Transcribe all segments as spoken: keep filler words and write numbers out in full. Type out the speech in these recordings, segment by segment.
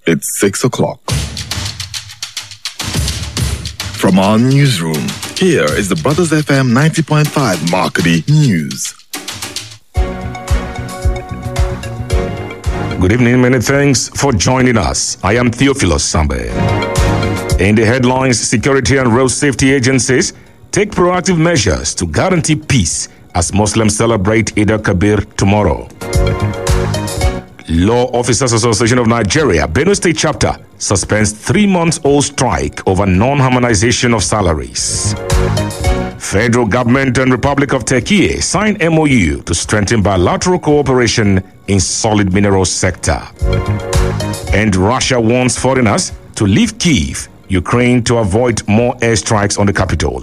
It's six o'clock. From our newsroom, here is the Brothers F M ninety point five Marketing News. Good evening, many thanks for joining us. I am Theophilus Sambe. In the headlines, security and road safety agencies take proactive measures to guarantee peace as Muslims celebrate Eid al-Kabir tomorrow. Law Officers Association of Nigeria, Benue State Chapter, suspends three-month-old strike over non-harmonization of salaries. Federal government and Republic of Turkey sign M O U to strengthen bilateral cooperation in solid minerals sector. And Russia warns foreigners to leave Kyiv, Ukraine, to avoid more airstrikes on the capital.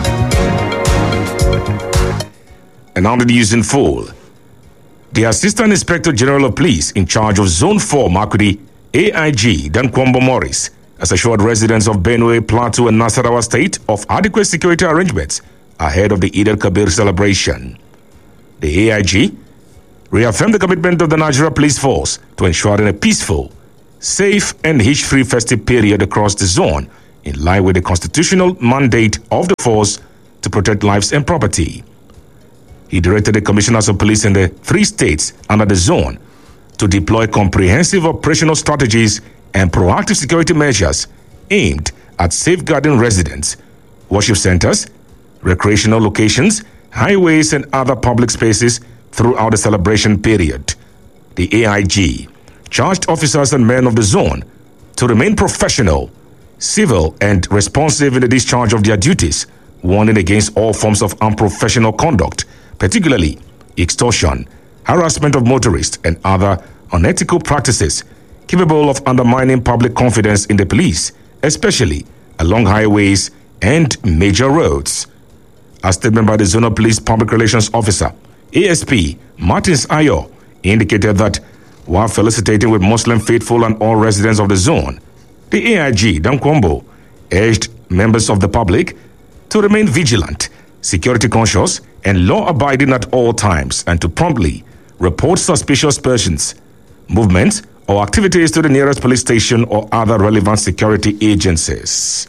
And now the news in full. The Assistant Inspector General of Police in charge of Zone four, Makurdi, A I G Dankwambo Morris, has assured residents of Benue, Plateau, and Nasarawa State of adequate security arrangements ahead of the Eid al-Kabir celebration. The A I G reaffirmed the commitment of the Nigeria Police Force to ensuring a peaceful, safe, and hitch-free festive period across the zone, in line with the constitutional mandate of the force to protect lives and property. He directed the commissioners of police in the three states under the zone to deploy comprehensive operational strategies and proactive security measures aimed at safeguarding residents, worship centers, recreational locations, highways, and other public spaces throughout the celebration period. The A I G charged officers and men of the zone to remain professional, civil, and responsive in the discharge of their duties, warning against all forms of unprofessional conduct, particularly extortion, harassment of motorists, and other unethical practices capable of undermining public confidence in the police, especially along highways and major roads. A statement by the Zonal Police Public Relations Officer, A S P Martins Ayo, indicated that while felicitating with Muslim faithful and all residents of the zone, the A I G Dankwambo urged members of the public to remain vigilant, security conscious, and law-abiding at all times, and to promptly report suspicious persons, movements, or activities to the nearest police station or other relevant security agencies.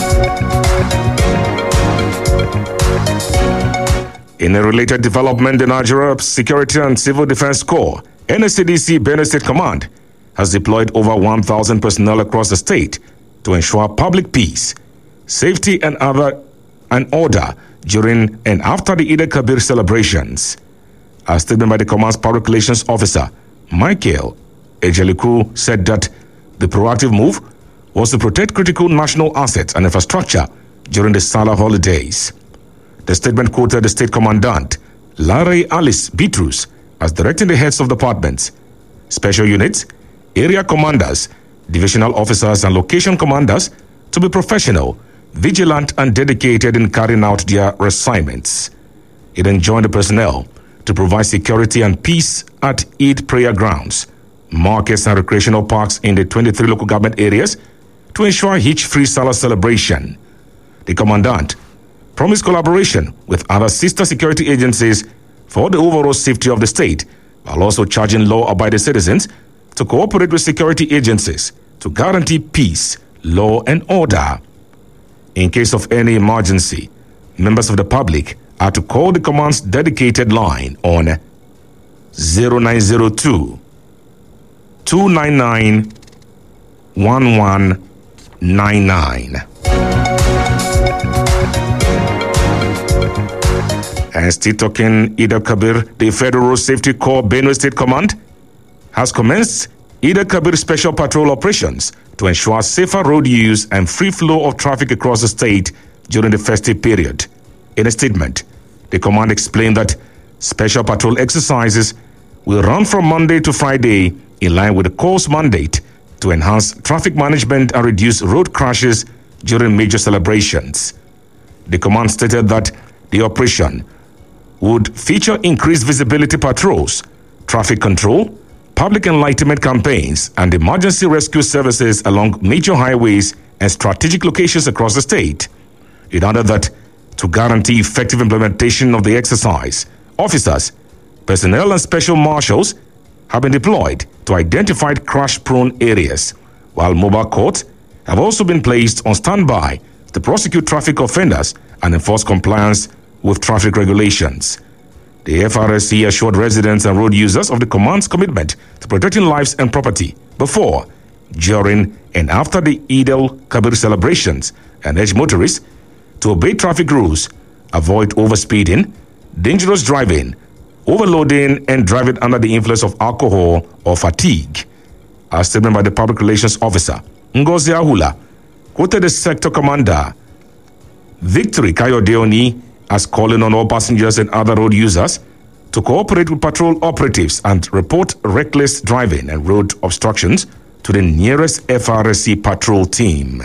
In a related development, the Nigeria Security and Civil Defense Corps, N S C D C Benue State Command, has deployed over one thousand personnel across the state to ensure public peace, safety, and other and order during and after the Eid al-Kabir celebrations. A statement by the command's public relations officer, Michael Ejeliku, said that the proactive move was to protect critical national assets and infrastructure during the Salah holidays. The statement quoted the state commandant, Larry Alice Bitrus, as directing the heads of departments, special units, area commanders, divisional officers, and location commanders to be professional, vigilant, and dedicated in carrying out their assignments. It enjoined the personnel to provide security and peace at Eid prayer grounds, markets, and recreational parks in the twenty-three local government areas to ensure hitch-free Salah celebration. The commandant promised collaboration with other sister security agencies for the overall safety of the state, while also charging law-abiding citizens to cooperate with security agencies to guarantee peace, law, and order. In case of any emergency, members of the public are to call the command's dedicated line on zero nine zero two, two nine nine, one one nine nine. And still talking Eid al-Kabir, the Federal Road Safety Corps Benue State Command has commenced Eid al-Kabir special patrol operations to ensure safer road use and free flow of traffic across the state during the festive period. In a statement, the command explained that special patrol exercises will run from Monday to Friday in line with the Corps' mandate to enhance traffic management and reduce road crashes during major celebrations. The command stated that the operation would feature increased visibility patrols, traffic control, public enlightenment campaigns, and emergency rescue services along major highways and strategic locations across the state. It added that to guarantee effective implementation of the exercise, officers, personnel, and special marshals have been deployed to identify crash-prone areas, while mobile courts have also been placed on standby to prosecute traffic offenders and enforce compliance with traffic regulations. The F R S C assured residents and road users of the command's commitment to protecting lives and property before, during, and after the Eid al-Kabir celebrations, and urged motorists to obey traffic rules, avoid overspeeding, dangerous driving, overloading, and driving under the influence of alcohol or fatigue. A statement by the public relations officer, Ngozi Ahula, quoted the sector commander, Victory Kayodeoni, as calling on all passengers and other road users to cooperate with patrol operatives and report reckless driving and road obstructions to the nearest F R S C patrol team.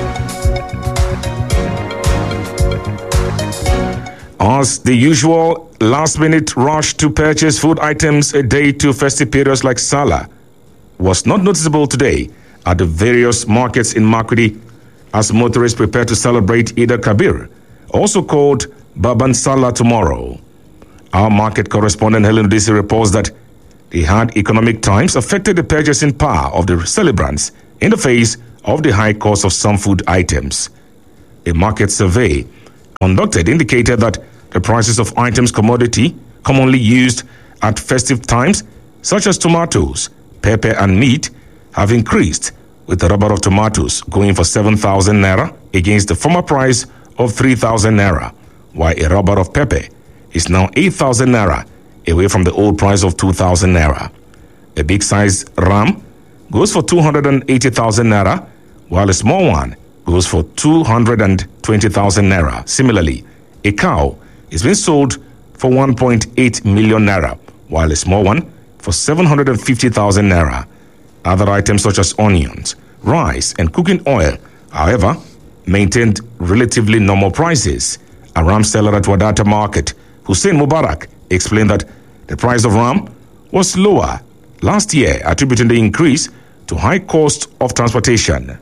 As the usual last-minute rush to purchase food items a day to festive periods like Salah was not noticeable today at the various markets in Makurdi as motorists prepare to celebrate Eid al-Kabir, also called Baban Salah tomorrow. Our market correspondent Helen Udisi reports that the hard economic times affected the purchasing power of the celebrants in the face of the high cost of some food items. A market survey conducted indicated that the prices of items commodity commonly used at festive times, such as tomatoes, pepper, and meat, have increased, with the rubber of tomatoes going for seven thousand naira against the former price of three thousand naira, while a rubber of pepper is now eight thousand naira, away from the old price of two thousand naira. A big size ram goes for two hundred eighty thousand naira, while a small one goes for two hundred twenty thousand naira. Similarly, a cow is being sold for one point eight million naira, while a small one for seven hundred fifty thousand naira. Other items such as onions, rice, and cooking oil, however, maintained relatively normal prices. A ram seller at Wadata Market, Hussein Mubarak, explained that the price of ram was lower last year, attributing the increase to high cost of transportation.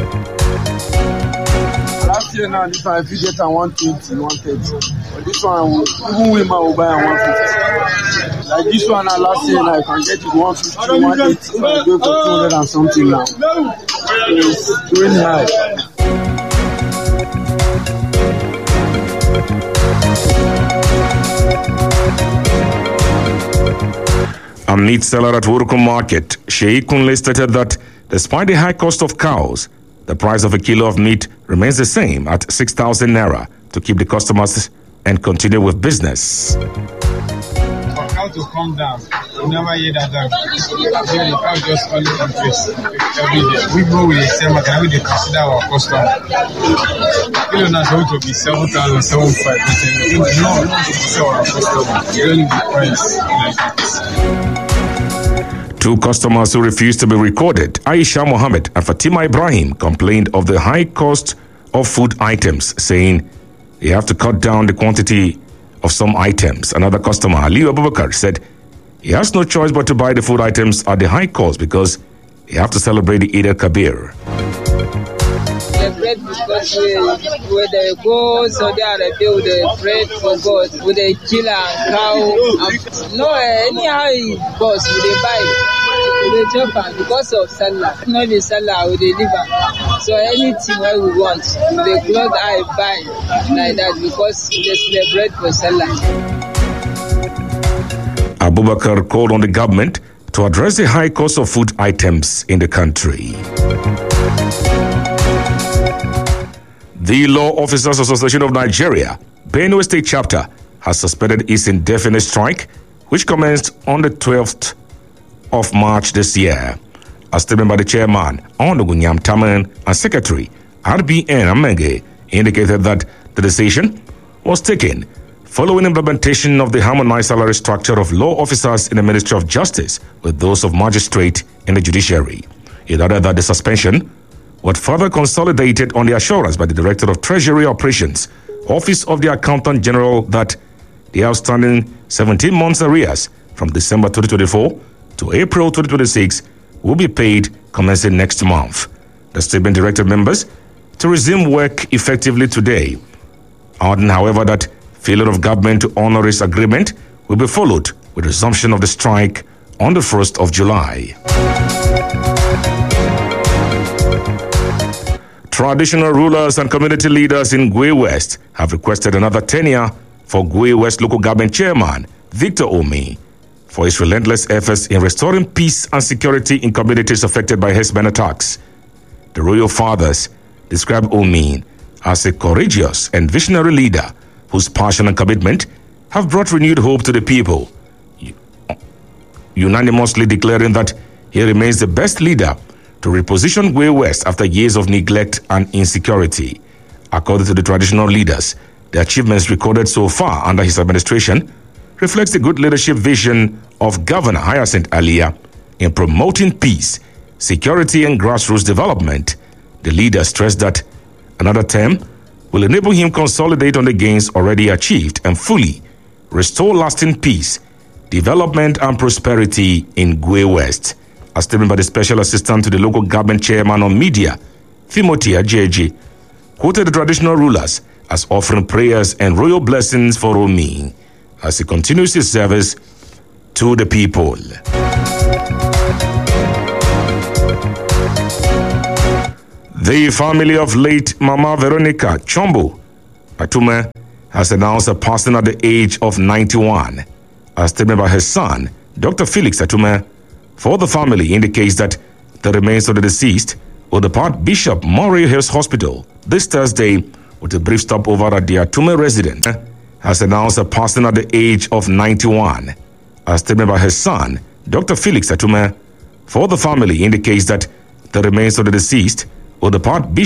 Last year now, this one if you get a one twenty, one thirty. But this one, even women will buy a one fifty. Like this one now, last year now, you can get it one fifty, one eighty, so I go for two hundred and something now. It's going high. A meat seller at Wurukum Market, Sheikh Kunle, stated that despite the high cost of cows, the price of a kilo of meat remains the same at six thousand naira to keep the customers and continue with business. For cow to come down, you never hear that down. The cow just only increase every day. We go with the same market, we consider our customer. Kilo now is going to be seven thousand seven hundred five. No, no, no, sell our customer. We only the price like this. Two customers who refused to be recorded, Aisha Mohammed and Fatima Ibrahim, complained of the high cost of food items, saying they have to cut down the quantity of some items. Another customer, Aliyu Abubakar, said he has no choice but to buy the food items at the high cost because he have to celebrate the Eid al-Kabir. The bread because we, with the go Saudi Arabia with the bread for God, with the killer and cow. And no, anyhow it goes, we they buy, we they chop because of Salah. Not the Salah, we they live. So anything where we want, the clothes I buy like that because they celebrate for Salah. Abubakar called on the government to address the high cost of food items in the country. The Law Officers Association of Nigeria, Benue State Chapter, has suspended its indefinite strike, which commenced on the twelfth of March this year. A statement by the chairman, Onugunyam Taman, and secretary, R B N Amenge, indicated that the decision was taken following implementation of the harmonized salary structure of law officers in the Ministry of Justice with those of magistrate in the judiciary. It added that the suspension was further consolidated on the assurance by the Director of Treasury Operations, Office of the Accountant General, that the outstanding seventeen months arrears from December twenty twenty-four to April twenty twenty-six will be paid commencing next month. The statement directed members to resume work effectively today, adding, however, that failure of government to honor its agreement will be followed with resumption of the strike on the first of July. Traditional rulers and community leaders in Gwe West have requested another tenure for Gwe West Local Government Chairman Victor Omi for his relentless efforts in restoring peace and security in communities affected by herdsmen attacks. The royal fathers describe Omi as a courageous and visionary leader whose passion and commitment have brought renewed hope to the people, unanimously declaring that he remains the best leader to reposition Gwe West after years of neglect and insecurity. According to the traditional leaders, the achievements recorded so far under his administration reflects the good leadership vision of Governor Hyacinth Alia in promoting peace, security, and grassroots development. The leader stressed that another term will enable him consolidate on the gains already achieved and fully restore lasting peace, development, and prosperity in Gwe West. A statement by the Special Assistant to the Local Government Chairman on Media, Timothy Ajeji, quoted the traditional rulers as offering prayers and royal blessings for Omi as he continues his service to the people. The family of late Mama Veronica Chombo Atume has announced her passing at the age of ninety-one. A statement by her son, Doctor Felix Atume, for the family indicates that the remains of the deceased will depart Bishop Murray Hills Hospital this Thursday with a brief stopover at the Atume residence. Has announced her passing at the age of ninety-one. A statement by her son, Doctor Felix Atume, for the family indicates that the remains of the deceased will depart Bishop